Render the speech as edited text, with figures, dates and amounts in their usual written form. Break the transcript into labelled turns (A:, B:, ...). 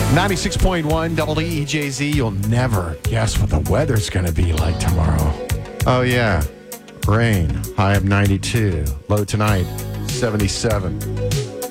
A: 96.1 WEJZ. You'll never guess what the weather's going to be like tomorrow. Oh, yeah. Rain. High of 92. Low tonight, 77.